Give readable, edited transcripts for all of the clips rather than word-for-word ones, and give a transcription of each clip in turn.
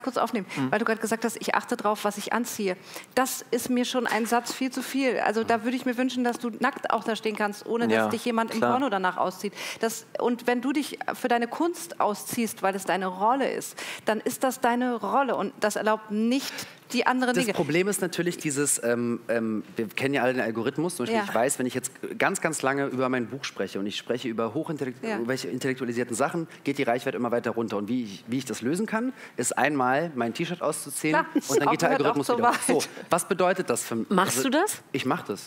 kurz aufnehmen, weil du gerade gesagt hast, ich achte drauf, was ich anziehe. Das ist mir schon ein Satz viel zu viel. Also da würde ich mir wünschen, dass du nackt auch da stehen kannst, ohne dass dich jemand im Porno danach auszieht. Und wenn du dich für deine Kunst ausziehst, weil es deine Rolle ist, dann ist das deine Rolle und das erlaubt nicht die anderen Dinge. Das Problem ist natürlich dieses, wir kennen ja alle den Algorithmus. Zum Beispiel, ich weiß, wenn ich jetzt ganz, ganz lange über mein Buch spreche und ich spreche über hochintellektualisierten Sachen, geht die Reichweite immer weiter runter. Und wie ich das lösen kann, ist einmal mein T-Shirt auszuziehen und dann geht der Algorithmus wieder. So, was bedeutet das für mich? Machst du das? Ich mache das.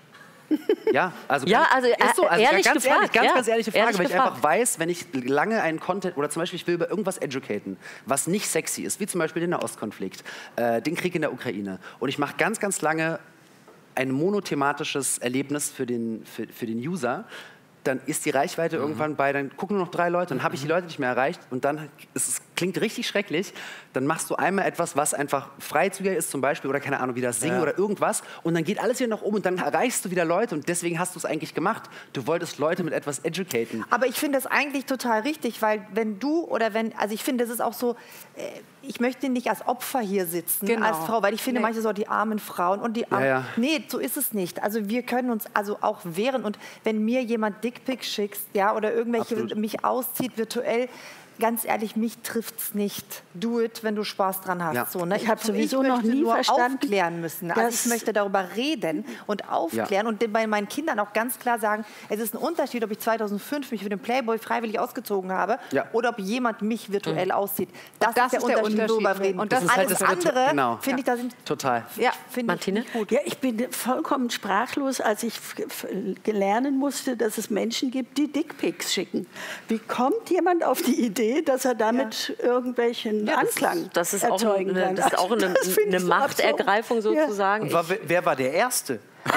Ja, also, ist so, also ehrlich ganz gefragt, ehrlich, ganz ehrliche Frage, ehrlich weil ich gefragt. einfach weiß, wenn ich lange einen Content, oder zum Beispiel ich will über irgendwas educaten, was nicht sexy ist, wie zum Beispiel den Nahostkonflikt, den Krieg in der Ukraine, und ich mache ganz, ganz lange ein monothematisches Erlebnis für den User, dann ist die Reichweite irgendwann bei, dann gucken nur noch 3 Leute, dann habe ich die Leute nicht mehr erreicht und dann, es klingt richtig schrecklich, dann machst du einmal etwas, was einfach freizügiger ist zum Beispiel, oder keine Ahnung, wie das Singen oder irgendwas, und dann geht alles wieder nach oben und dann erreichst du wieder Leute und deswegen hast du es eigentlich gemacht. Du wolltest Leute mit etwas educaten. Aber ich finde das eigentlich total richtig, weil wenn du also ich finde, das ist auch so, ich möchte nicht als Opfer hier sitzen, als Frau, weil ich finde, manche so die armen Frauen und die armen, nee, so ist es nicht. Also wir können uns also auch wehren, und wenn mir jemand Dickpics schickt, oder irgendwelche mich auszieht virtuell, ganz ehrlich, mich trifft's nicht. Do it, wenn du Spaß dran hast. Ja. So, ne? Ich habe sowieso noch nie verstanden, aufklären müssen. Also ich möchte darüber reden und aufklären und bei meinen Kindern auch ganz klar sagen, es ist ein Unterschied, ob ich 2005 mich für den Playboy freiwillig ausgezogen habe oder ob jemand mich virtuell auszieht. Das ist der Unterschied, worüber wir reden. Und das alles andere, finde ich, da sind... Total. Martine? Gut. Ja, ich bin vollkommen sprachlos, als ich lernen musste, dass es Menschen gibt, die Dickpics schicken. Wie kommt jemand auf die Idee, dass er damit irgendwelchen Anklang erzeugen kann? Das ist auch eine Machtergreifung sozusagen. Und wer war der Erste?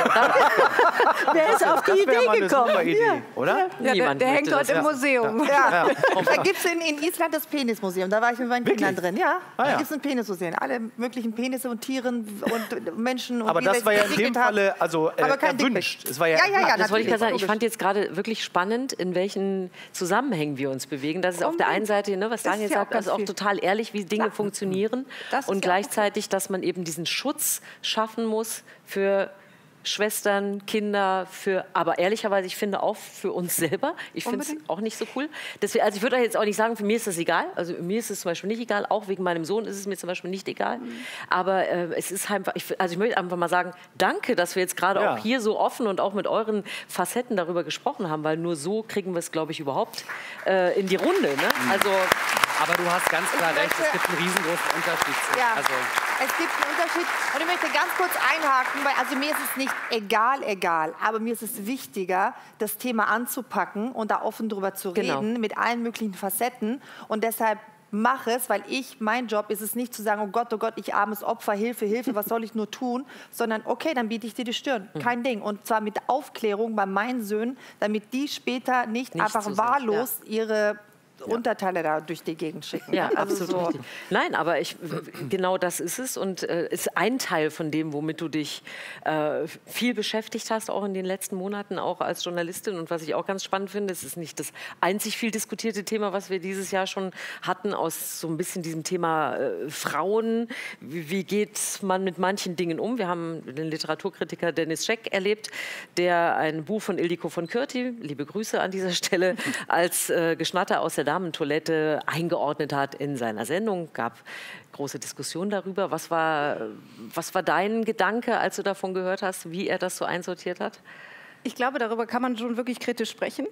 Wer ist auf die Idee gekommen? Oder? Ja, der hängt dort im Museum. Da gibt es in Island das Penismuseum. Da war ich mit meinen Kindern drin. Ja, da gibt es ein Penismuseum. Alle möglichen Penisse und Tieren und Menschen. Und aber das war ja in dem Falle erwünscht. Es war das wollte ich gerade sagen. Ich fand jetzt gerade wirklich spannend, in welchen Zusammenhängen wir uns bewegen. Das ist auf der einen Seite, was Daniel sagt, also auch total ehrlich, wie Dinge funktionieren. Und gleichzeitig, dass man eben diesen Schutz schaffen muss für Schwestern, Kinder, aber ehrlicherweise, ich finde auch für uns selber. Ich finde es auch nicht so cool. Deswegen, also ich würde jetzt auch nicht sagen, für mich ist das egal. Also mir ist es zum Beispiel nicht egal. Auch wegen meinem Sohn ist es mir zum Beispiel nicht egal. Aber es ist einfach, ich möchte einfach mal sagen, danke, dass wir jetzt gerade auch hier so offen und auch mit euren Facetten darüber gesprochen haben, weil nur so kriegen wir es, glaube ich, überhaupt in die Runde. Ne? Also, aber du hast ganz klar recht, es gibt einen riesengroßen Unterschied. Ja. Also es gibt einen Unterschied. Und ich möchte ganz kurz einhaken, weil also mir ist es nicht egal, aber mir ist es wichtiger, das Thema anzupacken und da offen drüber zu reden, mit allen möglichen Facetten. Und deshalb mache es, weil mein Job ist es nicht zu sagen, oh Gott, ich armes Opfer, Hilfe, was soll ich nur tun? Sondern okay, dann biete ich dir die Stirn, kein Ding. Und zwar mit Aufklärung bei meinen Söhnen, damit die später nicht einfach wahllos ihre Unterteile da durch die Gegend schicken. Ja, also absolut richtig. Nein, aber genau das ist es und ist ein Teil von dem, womit du dich viel beschäftigt hast, auch in den letzten Monaten, auch als Journalistin. Und was ich auch ganz spannend finde, es ist nicht das einzig viel diskutierte Thema, was wir dieses Jahr schon hatten, aus so ein bisschen diesem Thema Frauen. Wie geht man mit manchen Dingen um? Wir haben den Literaturkritiker Dennis Scheck erlebt, der ein Buch von Ildiko von Kürti, liebe Grüße an dieser Stelle, als Geschnatter aus der Damentoilette eingeordnet hat in seiner Sendung. Gab große Diskussionen darüber. Was war dein Gedanke, als du davon gehört hast, wie er das so einsortiert hat? Ich glaube, darüber kann man schon wirklich kritisch sprechen.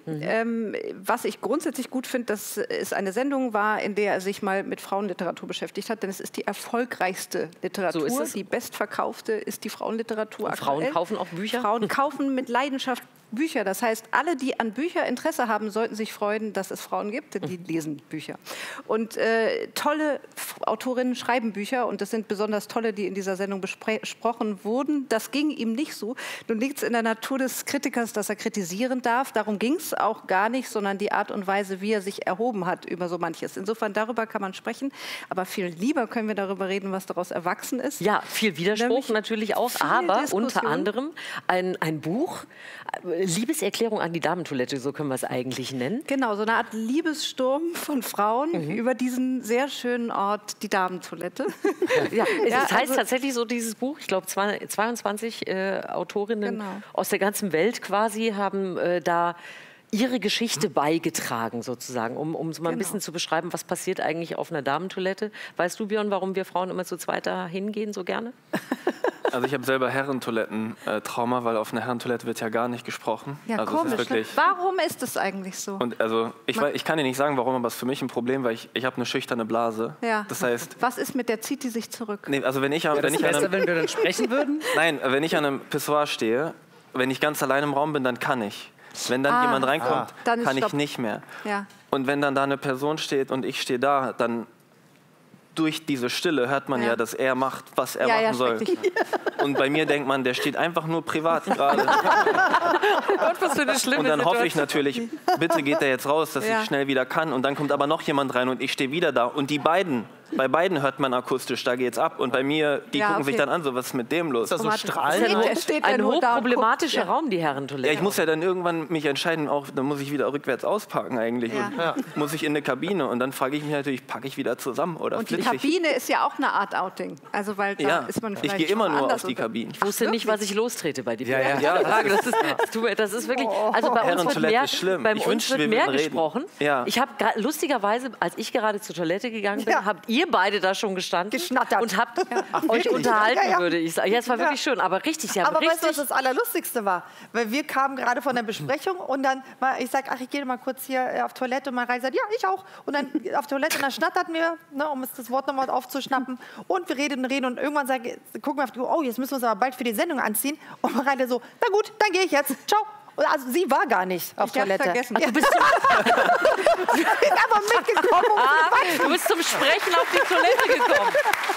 Was ich grundsätzlich gut finde, dass es eine Sendung war, in der er sich mal mit Frauenliteratur beschäftigt hat, denn es ist die erfolgreichste Literatur. So ist es. Die bestverkaufte ist die Frauenliteratur. Und Frauen kaufen auch Bücher? Frauen kaufen mit Leidenschaft Bücher. Das heißt, alle, die an Bücher Interesse haben, sollten sich freuen, dass es Frauen gibt, denn die lesen Bücher. Und tolle Autorinnen schreiben Bücher und das sind besonders tolle, die in dieser Sendung besprochen wurden. Das ging ihm nicht so. Nun liegt es in der Natur des Kritikers, dass er kritisieren darf. Darum ging es auch gar nicht, sondern die Art und Weise, wie er sich erhoben hat über so manches. Insofern, darüber kann man sprechen, aber viel lieber können wir darüber reden, was daraus erwachsen ist. Ja, viel Widerspruch natürlich auch, aber unter anderem ein Buch, Liebeserklärung an die Damentoilette, so können wir es eigentlich nennen. Genau, so eine Art Liebessturm von Frauen über diesen sehr schönen Ort, die Damentoilette. Ja, das heißt tatsächlich so, dieses Buch, ich glaube 22 Autorinnen aus der ganzen Welt quasi haben da ihre Geschichte beigetragen, sozusagen, um so mal ein bisschen zu beschreiben, was passiert eigentlich auf einer Damentoilette. Weißt du, Björn, warum wir Frauen immer zu zweit da hingehen, so gerne? Also ich habe selber Herrentoiletten-Trauma, weil auf einer Herrentoilette wird ja gar nicht gesprochen. Ja, also komisch. es ist wirklich Warum ist das eigentlich so? und also ich kann dir nicht sagen, warum, aber es ist für mich ein Problem, weil ich habe eine schüchterne Blase. Ja. Das heißt, was ist mit der, zieht die sich zurück? nee, also wenn ich an Besser, einem, wenn wir dann sprechen würden? nein, wenn ich an einem Pissoir stehe, wenn ich ganz allein im Raum bin, dann kann ich. Wenn dann jemand reinkommt, dann kann ich Stopp. nicht mehr. Ja. Und wenn dann da eine Person steht und ich stehe da, dann durch diese Stille hört man ja, dass er macht, was er machen soll. Und bei mir denkt man, der steht einfach nur privat gerade. Gott, was für eine schlimme Und dann Situation. hoffe ich natürlich, bitte geht er jetzt raus, dass ich schnell wieder kann. Und dann kommt aber noch jemand rein und ich stehe wieder da. Und bei beiden hört man akustisch, da geht's ab. Und bei mir, die gucken sich dann an, so, was ist mit dem los? Ist das so strahlend? Ein hochproblematischer Raum, die Herrentoilette. Ja, ich muss ja dann irgendwann mich entscheiden, auch, dann muss ich wieder rückwärts ausparken eigentlich. Ja. Und muss ich in eine Kabine und dann frage ich mich natürlich, packe ich wieder zusammen oder Und die flitze ich? Kabine ist ja auch eine Art Outing. Also, weil da ist man vielleicht ich gehe immer schon nur anders auf die Kabine. Ich wusste nicht, was ich lostrete bei dir. Ja, Das ist wirklich. Also bei uns wird Herrentoilette mehr, ist schlimm. bei Ich uns wünschte, wird wir mehr würden reden. gesprochen. Ja. Ich habe lustigerweise, als ich gerade zur Toilette gegangen bin, habt ihr beide da schon gestanden Geschnattert. und habt euch unterhalten, würde ich sagen. Ja, es war wirklich schön, aber richtig. Ja, Aber richtig. weißt du, was das Allerlustigste war? Weil wir kamen gerade von der Besprechung und dann, ich sag, ach, ich gehe mal kurz hier auf Toilette und Mareile sagt, ja, ich auch. Und dann auf Toilette und dann schnatterten wir, ne, um das Wort nochmal aufzuschnappen. Und wir reden und irgendwann gucken wir auf die Uhr, oh, jetzt müssen wir uns aber bald für die Sendung anziehen. Und Mareile so, na gut, dann gehe ich jetzt. Ciao. Und also sie war gar nicht auf Toilette. Vergessen. Du bist aber mitgekommen. du bist zum Sprechen auf die Toilette gekommen.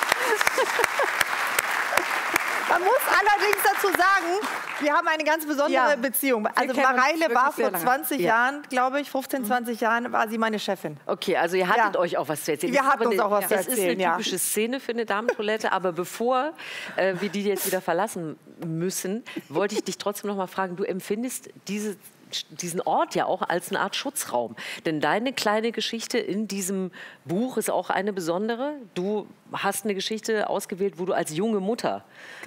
Man muss allerdings dazu sagen, wir haben eine ganz besondere Beziehung. Also kennen uns Mareile war wirklich sehr vor lange. 20 Jahren, glaube ich, 15, 20 Jahren, war sie meine Chefin. Okay, also ihr hattet euch auch was zu erzählen. Wir hatten uns auch was zu Das ist erzählen, eine typische Szene für eine Damentoilette, aber bevor wir die jetzt wieder verlassen müssen, wollte ich dich trotzdem noch mal fragen, du empfindest diesen Ort ja auch als eine Art Schutzraum. Denn deine kleine Geschichte in diesem Buch ist auch eine besondere. Du hast eine Geschichte ausgewählt, wo du als junge Mutter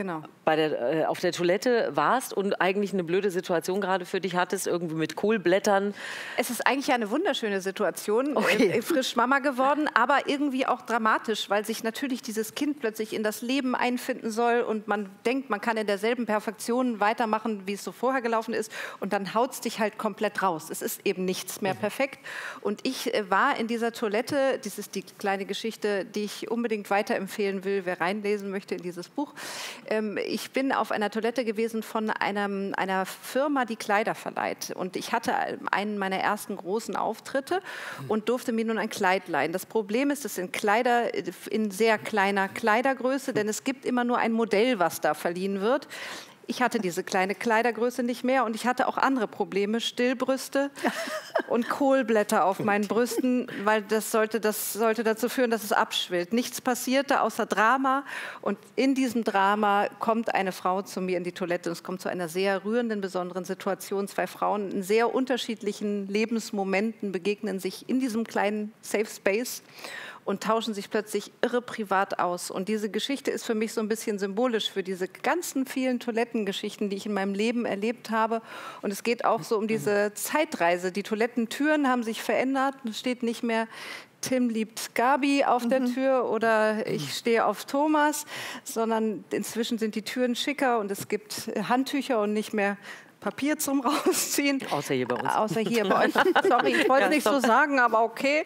auf der Toilette warst und eigentlich eine blöde Situation gerade für dich hattest, irgendwie mit Kohlblättern. Es ist eigentlich eine wunderschöne Situation, frisch Mama geworden, aber irgendwie auch dramatisch, weil sich natürlich dieses Kind plötzlich in das Leben einfinden soll und man denkt, man kann in derselben Perfektion weitermachen, wie es so vorher gelaufen ist und dann haut es dich halt komplett raus. Es ist eben nichts mehr perfekt und ich war in dieser Toilette, das ist die kleine Geschichte, die ich unbedingt weiterempfehlen will, wer reinlesen möchte in dieses Buch. Ich bin auf einer Toilette gewesen von einer Firma, die Kleider verleiht. Und ich hatte einen meiner ersten großen Auftritte und durfte mir nun ein Kleid leihen. Das Problem ist, es sind Kleider in sehr kleiner Kleidergröße, denn es gibt immer nur ein Modell, was da verliehen wird. Ich hatte diese kleine Kleidergröße nicht mehr und ich hatte auch andere Probleme, Stillbrüste und Kohlblätter auf meinen Brüsten, weil das sollte dazu führen, dass es abschwillt. Nichts passierte außer Drama und in diesem Drama kommt eine Frau zu mir in die Toilette und es kommt zu einer sehr rührenden, besonderen Situation. Zwei Frauen in sehr unterschiedlichen Lebensmomenten begegnen sich in diesem kleinen Safe Space und tauschen sich plötzlich irre privat aus. Und diese Geschichte ist für mich so ein bisschen symbolisch für diese ganzen vielen Toilettengeschichten, die ich in meinem Leben erlebt habe. Und es geht auch so um diese Zeitreise. Die Toilettentüren haben sich verändert. Es steht nicht mehr Tim liebt Gabi auf der Tür oder ich stehe auf Thomas, sondern inzwischen sind die Türen schicker und es gibt Handtücher und nicht mehr Papier zum Rausziehen. Außer hier bei uns. Außer hier bei euch. Sorry, ich wollte es nicht so sagen, aber okay.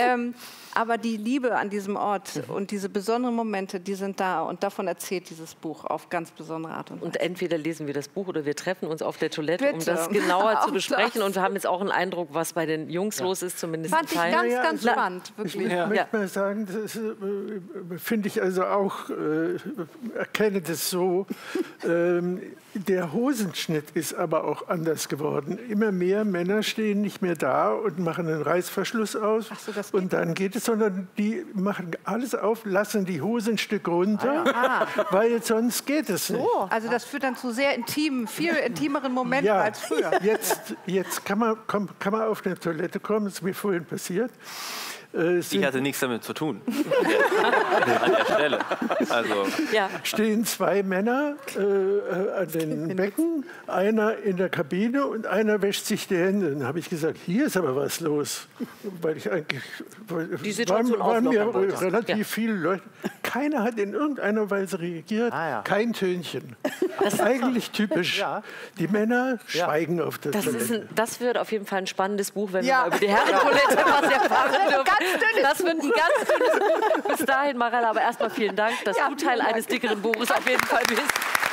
Aber die Liebe an diesem Ort und diese besonderen Momente, die sind da. Und davon erzählt dieses Buch auf ganz besondere Art und Weise. Und entweder lesen wir das Buch oder wir treffen uns auf der Toilette, um Bitte. das genauer zu besprechen. Das. Und wir haben jetzt auch einen Eindruck, was bei den Jungs los ist, zumindest Fand in ich Teilen. ganz spannend, wirklich. Ich möchte mal sagen, das finde ich also auch, erkenne das so, der Hosenschnitt ist aber auch anders geworden. Immer mehr Männer stehen nicht mehr da und machen einen Reißverschluss aus. Ach so, das und dann geht es, sondern die machen alles auf, lassen die Hose ein Stück runter, weil sonst geht es nicht. Also das führt dann zu sehr intimen, viel intimeren Momenten als früher. Jetzt kann man auf eine Toilette kommen, das ist mir vorhin passiert. Ich hatte nichts damit zu tun. An der Stelle. Also. Stehen zwei Männer an den Becken, einer in der Kabine und einer wäscht sich die Hände. Dann habe ich gesagt, hier ist aber was los. Weil ich eigentlich, die Situation waren mir relativ viele Leute. Keiner hat in irgendeiner Weise reagiert, kein Tönchen. Das ist eigentlich typisch. Die Männer schweigen auf der Toilette. Das wird auf jeden Fall ein spannendes Buch, wenn wir mal über die Herrentoilette was erfahren dürfen. Das wird ein ganz dünnes Buch. Bis dahin, Marella, aber erstmal vielen Dank, dass du Teil eines dickeren Buches auf jeden Fall bist.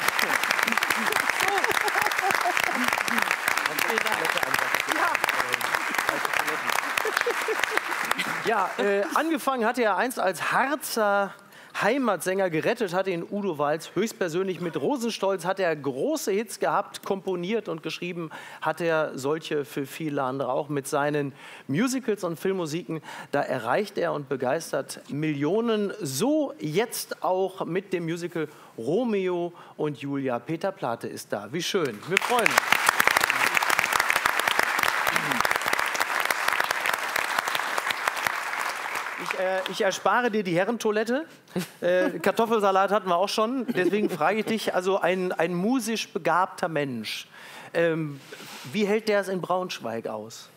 Ja, angefangen hatte er einst als Harzer Heimatsänger, gerettet hat ihn Udo Walz höchstpersönlich. Mit Rosenstolz hat er große Hits gehabt, komponiert und geschrieben hat er solche für viele andere auch. Mit seinen Musicals und Filmmusiken, da erreicht er und begeistert Millionen. So jetzt auch mit dem Musical Romeo und Julia. Peter Plate ist da. Wie schön. Wir freuen uns. Ich erspare dir die Herrentoilette. Kartoffelsalat hatten wir auch schon. Deswegen frage ich dich, also ein musisch begabter Mensch, wie hält der es in Braunschweig aus?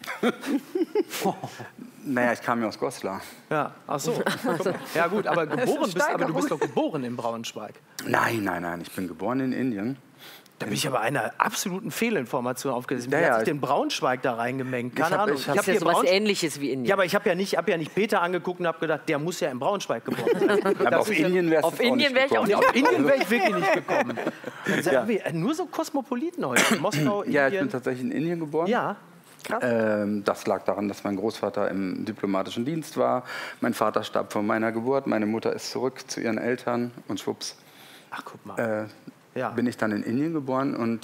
Naja, ich kam ja aus Goslar. Ja, ach so. Ja gut, aber du bist doch geboren in Braunschweig. Nein, ich bin geboren in Indien. Da bin ich aber einer absoluten Fehlinformation aufgesessen. Wie hat sich den Braunschweig da reingemengt? Keine Ahnung. Ich habe hier sowas Ähnliches wie Indien. Ja, aber ich habe ja nicht Peter angeguckt und habe gedacht, der muss ja in Braunschweig geboren sein. Aber auf Indien wäre ich wirklich nicht gekommen. Nur so Kosmopoliten heute. Moskau, Indien. Ja, ich bin tatsächlich in Indien geboren. Ja. Krass. Das lag daran, dass mein Großvater im diplomatischen Dienst war. Mein Vater starb vor meiner Geburt. Meine Mutter ist zurück zu ihren Eltern und schwupps. Ach, guck mal. Bin ich dann in Indien geboren und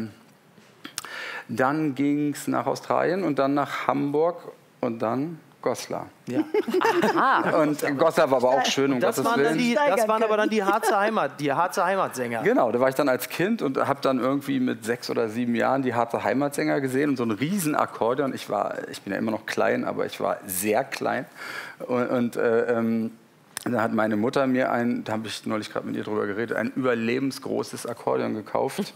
dann ging es nach Australien und dann nach Hamburg und dann Goslar. Ja. Und Goslar war aber auch schön, um Gottes Willen. Das waren aber dann die Harzer Heimatsänger. Genau, da war ich dann als Kind und habe dann irgendwie mit 6 oder 7 Jahren die Harzer Heimatsänger gesehen und so ein riesen Akkordeon. Ich bin ja immer noch klein, aber ich war sehr klein und da hat meine Mutter mir da habe ich neulich gerade mit ihr drüber geredet, ein überlebensgroßes Akkordeon gekauft.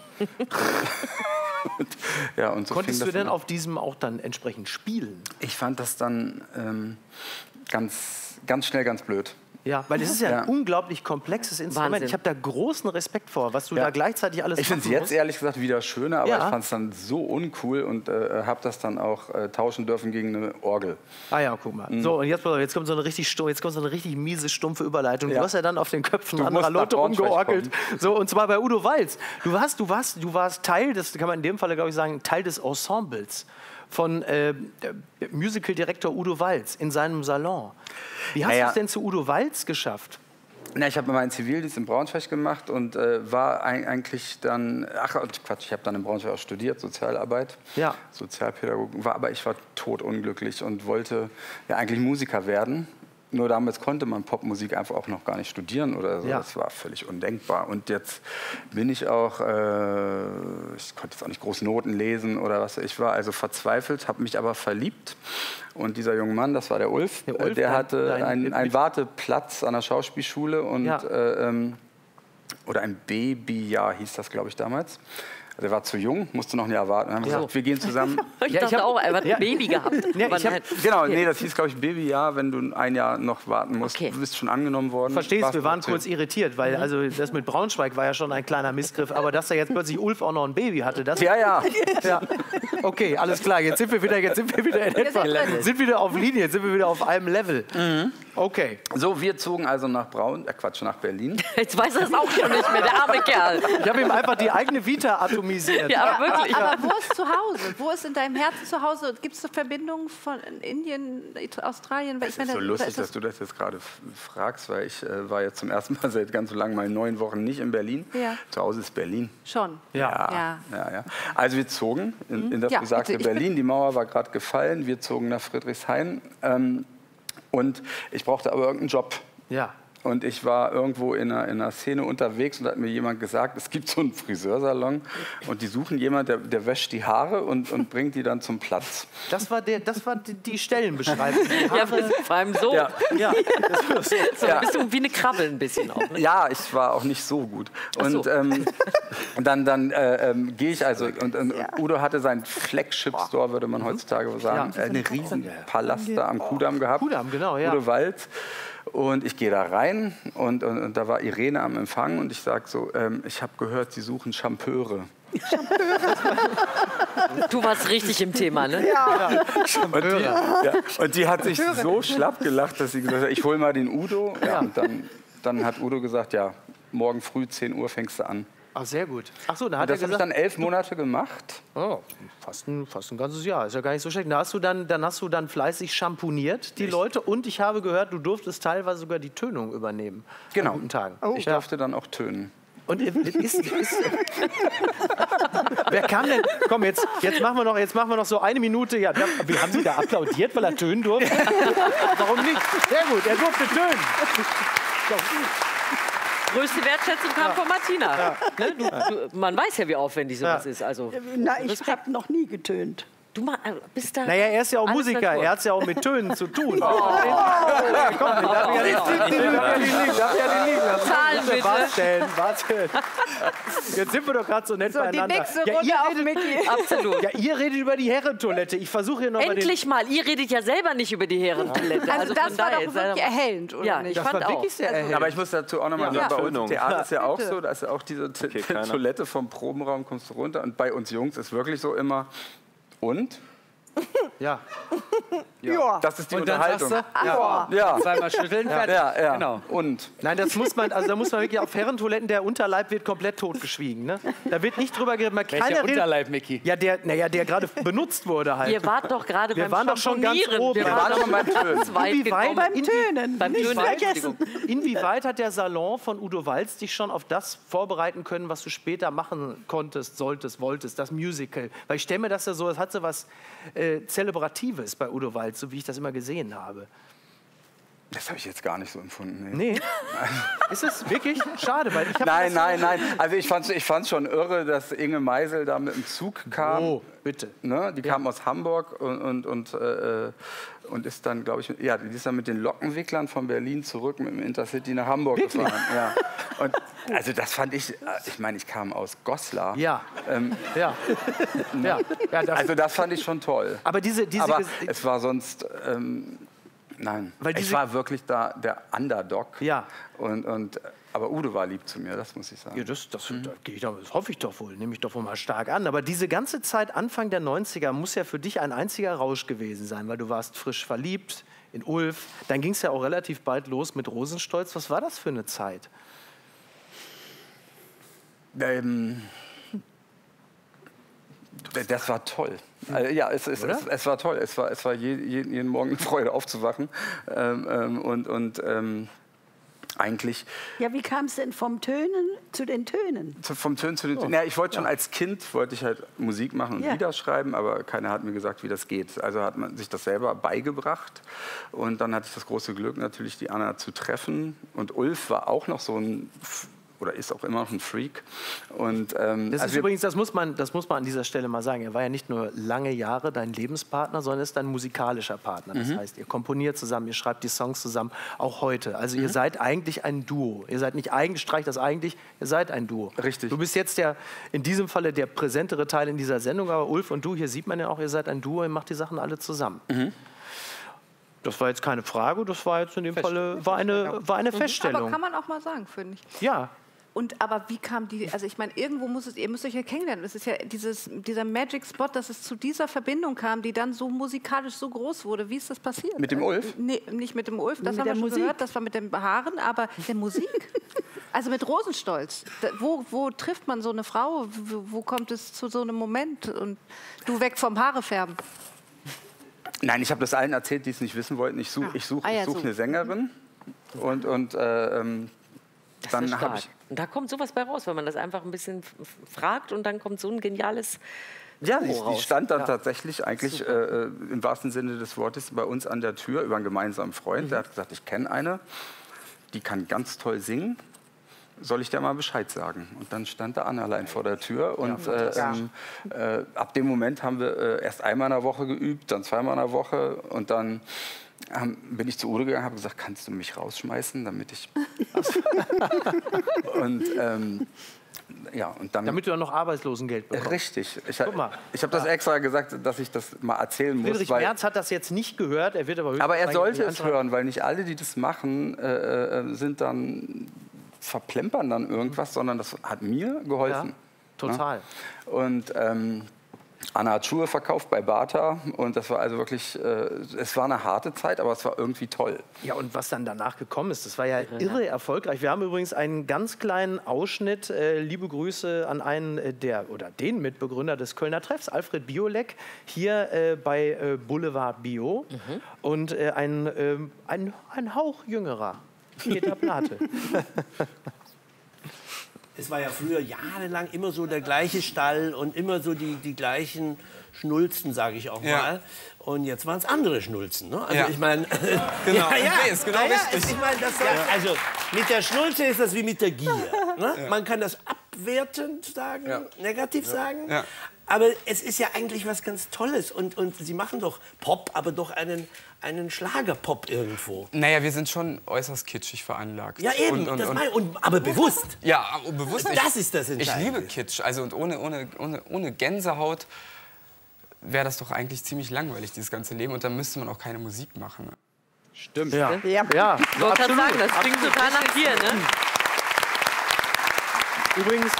und so konntest du denn auf diesem auch dann entsprechend spielen? Ich fand das dann ganz schnell ganz blöd. Ja, weil es ist ja ein unglaublich komplexes Instrument. Wahnsinn. Ich habe da großen Respekt vor, was du da gleichzeitig alles Ich finde es jetzt ehrlich gesagt wieder schöner, aber ich fand es dann so uncool und habe das dann auch tauschen dürfen gegen eine Orgel. Ah ja, guck mal. So, und jetzt kommt so eine richtig miese, stumpfe Überleitung. Du hast ja dann auf den Köpfen anderer Leute rumgeorgelt. So, und zwar bei Udo Walz. Du warst Teil des, kann man in dem Fall glaube ich sagen, Teil des Ensembles von Musical-Direktor Udo Walz in seinem Salon. Wie hast du es denn zu Udo Walz geschafft? Na, ich habe meinen Zivildienst in Braunschweig gemacht und war eigentlich dann, ich habe dann in Braunschweig auch studiert, Sozialarbeit, Sozialpädagogik, aber ich war totunglücklich und wollte ja eigentlich Musiker werden. Nur damals konnte man Popmusik einfach auch noch gar nicht studieren oder so. Ja. Das war völlig undenkbar. Und jetzt bin ich auch, ich konnte jetzt auch nicht groß Noten lesen oder was. Ich war also verzweifelt, habe mich aber verliebt. Und dieser junge Mann, das war der Ulf, der hatte einen Warteplatz an der Schauspielschule und oder ein Babyjahr hieß das, glaube ich, damals. Der war zu jung, musste noch ein Jahr warten. Dann haben wir gesagt, wir gehen zusammen. Ich dachte auch, er hat ein Baby gehabt. Das hieß, glaube ich, Babyjahr, wenn du ein Jahr noch warten musst. Okay. Du bist schon angenommen worden. Verstehst, wir waren kurz irritiert, weil also das mit Braunschweig war ja schon ein kleiner Missgriff. Aber dass da jetzt plötzlich Ulf auch noch ein Baby hatte, das... Ja. Okay, alles klar, jetzt sind wir wieder auf Linie, jetzt sind wir wieder auf einem Level. Mhm. Okay. So, wir zogen also nach nach Berlin. Jetzt weiß er es auch schon nicht mehr, der arme Kerl. Ich habe ihm einfach die eigene Vita atomisiert. Ja, wirklich. Aber wo ist zu Hause? Wo ist in deinem Herzen zu Hause? Gibt es Verbindungen von Indien, Australien? Es ist so lustig, dass du das jetzt gerade fragst, weil ich war jetzt zum ersten Mal seit ganz so lang mal 9 Wochen nicht in Berlin. Ja. Zu Hause ist Berlin. Schon? Ja. Also wir zogen in das besagte Berlin. Die Mauer war gerade gefallen. Wir zogen nach Friedrichshain. Und ich brauchte aber irgendeinen Job. Ja. Und ich war irgendwo in einer Szene unterwegs und da hat mir jemand gesagt, es gibt so einen Friseursalon und die suchen jemanden, der wäscht die Haare und bringt die dann zum Platz. Das war die Stellenbeschreibung. Ja, vor allem so. Ja. So ein bisschen wie eine Krabbe ein bisschen auch. Ne? Ja, ich war auch nicht so gut. Und dann gehe ich also und Udo hatte seinen Flagship-Store, würde man heutzutage sagen, einen riesen Palast da am Kudamm gehabt. Kudamm, genau, ja. Udo Walz. Und ich gehe da rein und da war Irene am Empfang und ich sage so, ich habe gehört, Sie suchen Champeure. Du warst richtig im Thema, ne? Ja. Und die hat sich so schlapp gelacht, dass sie gesagt hat, ich hole mal den Udo. Ja, und dann hat Udo gesagt, ja, morgen früh 10 Uhr fängst du an. Ach, sehr gut. Ach so, dann hat das habe ich dann 11 Monate gemacht. Oh, fast ein ganzes Jahr. Ist ja gar nicht so schlecht. Dann hast du dann fleißig schamponiert, die Leute. Und ich habe gehört, du durftest teilweise sogar die Tönung übernehmen. Genau. An guten Tagen. Oh. Ich durfte dann auch tönen. Und wer kam denn? Komm, jetzt machen wir noch so 1 Minute. Ja, wie haben Sie da applaudiert, weil er tönen durfte? Warum nicht? Sehr gut, er durfte tönen. Größte Wertschätzung kam von Martina. Ne? Man weiß ja, wie aufwendig sowas ist. Also, na, ich habe noch nie getönt. Du bist da. Naja, er ist ja auch Musiker, er hat es ja auch mit Tönen zu tun. Komm, darf ja nicht liegen. Zahlen bitte. Warte. Jetzt sind wir doch gerade so nett beieinander. Die nächste Runde auf Micky. Absolut. Ja, ihr redet über die Herrentoilette. Ich versuche hier noch Endlich mal, ihr redet ja selber nicht über die Herrentoilette. Also das war doch wirklich erhellend, oder ja, nicht? Ich fand auch. Sehr erhellend. Aber ich muss dazu auch nochmal sagen, bei uns im Theater ist ja auch so, dass auch diese Toilette vom Probenraum kommst du runter. Und bei uns Jungs ist wirklich so immer, und? Ja. Das ist die und dann Unterhaltung. sagst du, ja. Zweimal schütteln, fertig. Ja. Genau. Und? Nein, da muss man wirklich auf Herrentoiletten, der Unterleib wird komplett totgeschwiegen. Ne? Da wird nicht drüber geredet. Welcher Unterleib, Micky? Ja, der gerade benutzt wurde halt. Ihr wart doch gerade beim waren doch schon ganz oben. Wir waren schon beim Tönen. Beim Tönen. Nicht vergessen. Inwieweit hat der Salon von Udo Walz dich schon auf das vorbereiten können, was du später machen konntest, solltest, wolltest, das Musical? Weil ich stelle mir das ja so, es hat so was Zelebratives bei Udo Walz, so wie ich das immer gesehen habe. Das habe ich jetzt gar nicht so empfunden. Nee. Ist es wirklich schade? Weil ich nein. Also ich fand's schon irre, dass Inge Meisel da mit dem Zug kam. Oh, bitte. Ne? Die kam aus Hamburg und ist dann, glaube ich, die ist dann mit den Lockenwicklern von Berlin zurück mit dem Intercity nach Hamburg gefahren. Ja. Und also das fand ich meine, ich kam aus Goslar. Ja. Also das fand ich schon toll. Aber aber es war sonst... Nein, ich war wirklich da der Underdog. Ja. Aber Udo war lieb zu mir, das muss ich sagen. Ja, das hoffe ich doch wohl, nehme ich doch wohl mal stark an. Aber diese ganze Zeit, Anfang der 90er, muss ja für dich ein einziger Rausch gewesen sein, weil du warst frisch verliebt in Ulf. Dann ging es ja auch relativ bald los mit Rosenstolz. Was war das für eine Zeit? Das war toll. Also, ja, es war toll. Es war jeden Morgen eine Freude aufzuwachen. Eigentlich... Ja, wie kam es denn vom Tönen zu den Tönen? Vom Tönen zu den Tönen. Ja, ich wollte schon als Kind halt Musik machen und Lieder schreiben, aber keiner hat mir gesagt, wie das geht. Also hat man sich das selber beigebracht. Und dann hatte ich das große Glück, natürlich die Anna zu treffen. Und Ulf war auch noch so ein... oder ist auch immer noch ein Freak. Und, das ist übrigens, das muss man an dieser Stelle mal sagen, er war ja nicht nur lange Jahre dein Lebenspartner, sondern ist dein musikalischer Partner. Das heißt, ihr komponiert zusammen, ihr schreibt die Songs zusammen, auch heute. Also ihr seid eigentlich ein Duo. Ihr seid nicht streich das eigentlich, ihr seid ein Duo. Richtig. Du bist jetzt in diesem Falle der präsentere Teil in dieser Sendung, aber Ulf und du, hier sieht man ja auch, ihr seid ein Duo, ihr macht die Sachen alle zusammen. Das war jetzt keine Frage, das war jetzt in dem Falle war eine Feststellung. Aber kann man auch mal sagen, finde ich. Ja. Aber wie kam die, also ich meine, irgendwo ihr müsst euch ja kennenlernen. Es ist ja dieser Magic Spot, dass es zu dieser Verbindung kam, die dann so musikalisch so groß wurde. Wie ist das passiert? Mit dem Ulf? Nee, nicht mit dem Ulf, das haben wir schon gehört, das war mit den Haaren, aber der Musik. Also mit Rosenstolz. Wo trifft man so eine Frau? Wo kommt es zu so einem Moment? Und du weg vom Haarefärben. Nein, ich habe das allen erzählt, die es nicht wissen wollten. Ich suche eine Sängerin und dann habe ich... Und da kommt sowas bei raus, wenn man das einfach ein bisschen fragt und dann kommt so ein geniales... Ja, die stand dann tatsächlich eigentlich im wahrsten Sinne des Wortes bei uns an der Tür über einen gemeinsamen Freund. Der hat gesagt, ich kenne eine, die kann ganz toll singen. Soll ich dir mal Bescheid sagen? Und dann stand da Anna allein vor der Tür. Und ab dem Moment haben wir erst einmal in der Woche geübt, dann zweimal in der Woche. Und dann bin ich zu Udo gegangen und habe gesagt, kannst du mich rausschmeißen, damit ich... und dann, damit du dann noch Arbeitslosengeld bekommst. Richtig. Ich habe das extra gesagt, dass ich das mal erzählen muss. Friedrich Merz hat das jetzt nicht gehört. Er wird aber er sollte es hören, weil nicht alle, die das machen, sind dann... verplempern dann irgendwas, sondern das hat mir geholfen. Ja, total. Ja? Und Anna hat Schuhe verkauft bei Bata und das war also wirklich, es war eine harte Zeit, aber es war irgendwie toll. Ja, und was dann danach gekommen ist, das war ja irre erfolgreich. Wir haben übrigens einen ganz kleinen Ausschnitt, liebe Grüße an den Mitbegründer des Kölner Treffs, Alfred Biolek, hier bei Boulevard Bio und ein Hauch jüngerer Peter Plate. Es war ja früher jahrelang immer so der gleiche Stall und immer so die gleichen Schnulzen, sage ich auch mal. Und jetzt waren es andere Schnulzen. Ne? Also ich meine... Genau, ist genau richtig. Ich mein, also mit der Schnulze ist das wie mit der Gier. Ne? Man kann das abwertend sagen, negativ sagen. Ja. Aber es ist ja eigentlich was ganz Tolles. Und Sie machen doch Pop, aber doch einen Schlagerpop irgendwo. Naja, wir sind schon äußerst kitschig veranlagt. Ja, eben. Aber bewusst. Ja, bewusst. Das ist das Entscheidende. Ich liebe Kitsch. Also, und ohne Gänsehaut wäre das doch eigentlich ziemlich langweilig, dieses ganze Leben. Und dann müsste man auch keine Musik machen. Stimmt. Ja. Ich wollte gerade sagen, das klingt total nach dir, ne? Übrigens...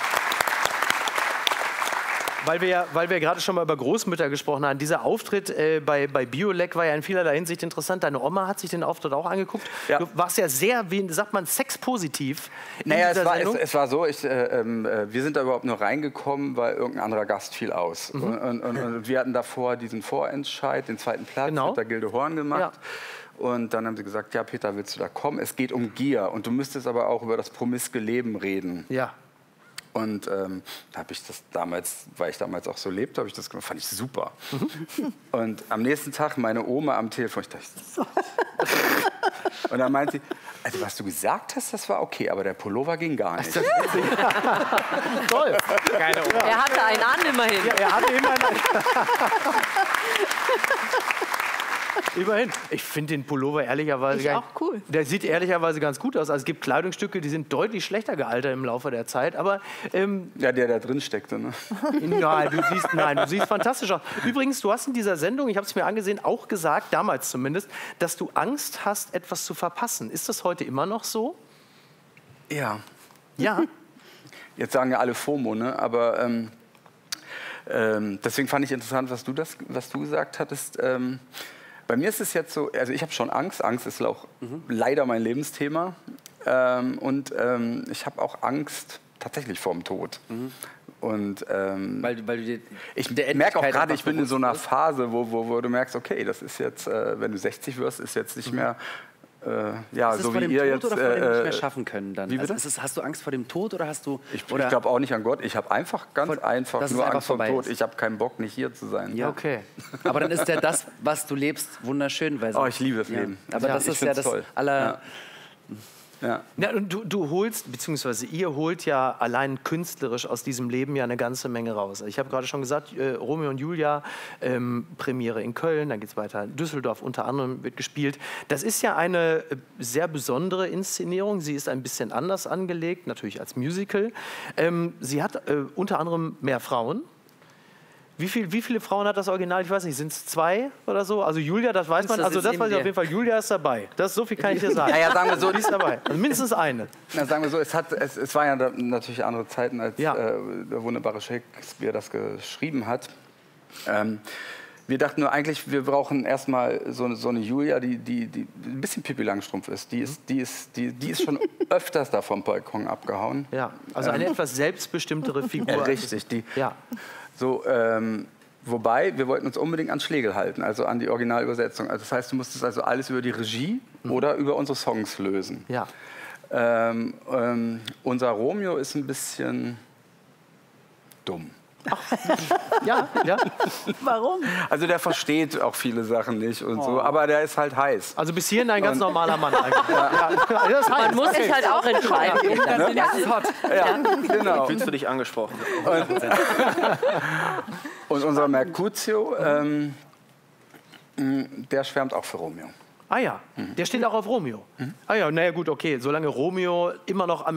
Weil wir gerade schon mal über Großmütter gesprochen haben, dieser Auftritt bei Biolek war ja in vielerlei Hinsicht interessant. Deine Oma hat sich den Auftritt auch angeguckt. Ja. Du warst ja sehr, wie sagt man, sexpositiv. Naja, es war so, wir sind da überhaupt nur reingekommen, weil irgendein anderer Gast fiel aus. Und wir hatten davor diesen Vorentscheid, den zweiten Platz mit der Gilde Horn gemacht. Ja. Und dann haben sie gesagt, ja Peter, willst du da kommen? Es geht um Gier und du müsstest aber auch über das promiske Leben reden. Ja. Und habe ich das damals, weil ich damals auch so lebte, habe ich das gemacht, fand ich super. Und am nächsten Tag meine Oma am Telefon, ich dachte, und dann meinte sie, also was du gesagt hast, das war okay, aber der Pullover ging gar nicht. Toll. Geile Oma. Er hatte einen an, immerhin. Ja, er hatte immerhin einen. Immerhin. Ich finde den Pullover ehrlicherweise auch cool. Der sieht ehrlicherweise ganz gut aus. Also es gibt Kleidungsstücke, die sind deutlich schlechter gealtert im Laufe der Zeit. Aber ja, der da drin steckte, ne? Du siehst fantastisch aus. Übrigens, du hast in dieser Sendung, ich habe es mir angesehen, auch gesagt, damals zumindest, dass du Angst hast, etwas zu verpassen. Ist das heute immer noch so? Ja. Ja. Jetzt sagen ja alle FOMO, ne? Aber deswegen fand ich interessant, was du gesagt hattest. Bei mir ist es jetzt so, also ich habe schon Angst. Angst ist auch leider mein Lebensthema. Ich habe auch Angst tatsächlich vorm Tod. Und ich merke auch gerade, ich bin in so einer Phase, wo du merkst, okay, das ist jetzt, wenn du 60 wirst, ist jetzt nicht mehr... so wie ihr jetzt nicht mehr schaffen können dann. Wie bitte? Hast du Angst vor dem Tod oder hast du? Ich glaube auch nicht an Gott. Ich habe einfach nur Angst vor dem Tod. Ich habe keinen Bock, nicht hier zu sein. Ja, okay. Aber dann ist ja das, was du lebst, wunderschön. Weil ich liebe das Leben. Aber das ist ja das aller. Ja. Ja, und du holst, beziehungsweise ihr holt ja allein künstlerisch aus diesem Leben ja eine ganze Menge raus. Ich habe gerade schon gesagt, Romeo und Julia, Premiere in Köln, dann geht es weiter in Düsseldorf, unter anderem wird gespielt. Das ist ja eine sehr besondere Inszenierung. Sie ist ein bisschen anders angelegt, natürlich als Musical. Sie hat unter anderem mehr Frauen. Wie viele Frauen hat das Original? Ich weiß nicht, sind es 2 oder so? Also Julia, das weiß man. Also das weiß ich auf jeden Fall. Julia ist dabei. So viel kann ich dir sagen. Ja, sagen wir so, die ist dabei. Also mindestens eine. Na, sagen wir so, es waren ja natürlich andere Zeiten, als der wunderbare Shakespeare das geschrieben hat. Wir dachten nur eigentlich, wir brauchen erstmal so eine Julia, die ein bisschen Pippi Langstrumpf ist. Die ist schon öfters da vom Balkon abgehauen. Ja, also eine etwas selbstbestimmtere Figur. Richtig, So, wobei, wir wollten uns unbedingt an Schlegel halten, also an die Originalübersetzung. Also das heißt, du musstest also alles über die Regie oder über unsere Songs lösen. Ja. Unser Romeo ist ein bisschen dumm. Ja. Warum? Also der versteht auch viele Sachen nicht und so, aber der ist halt heiß. Also bis hierhin ein ganz normaler Mann eigentlich. Man muss sich halt auch entscheiden. Genau. Fühlst du dich angesprochen? Und unser Mercutio, der schwärmt auch für Romeo. Ah ja, der steht auch auf Romeo. Ah ja, naja gut, okay, solange Romeo immer noch am